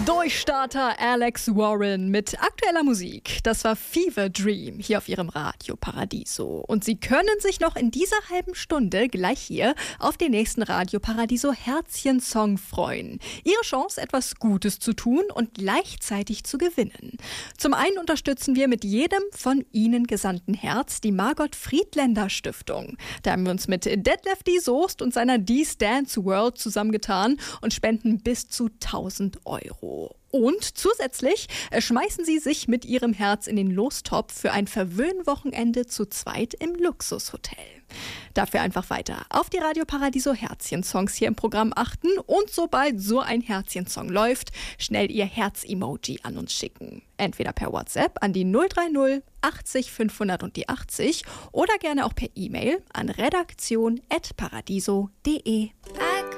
Durchstarter Alex Warren mit aktueller Musik. Das war Fever Dream hier auf ihrem Radio Paradiso. Und Sie können sich noch in dieser halben Stunde gleich hier auf den nächsten Radio Paradiso Herzchen-Song freuen. Ihre Chance, etwas Gutes zu tun und gleichzeitig zu gewinnen. Zum einen unterstützen wir mit jedem von Ihnen gesandten Herz die Margot Friedländer Stiftung. Da haben wir uns mit Detlef D. Soest und seiner D's Dance World zusammengetan und spenden bis zu 1.000 Euro. Und zusätzlich schmeißen Sie sich mit Ihrem Herz in den Lostopf für ein Verwöhnwochenende zu zweit im Luxushotel. Dafür einfach weiter auf die Radio Paradiso Herzchen-Songs hier im Programm achten und sobald so ein Herzchen-Song läuft, schnell Ihr Herz-Emoji an uns schicken. Entweder per WhatsApp an die 030 80 500 und die 80 oder gerne auch per E-Mail an redaktion@paradiso.de.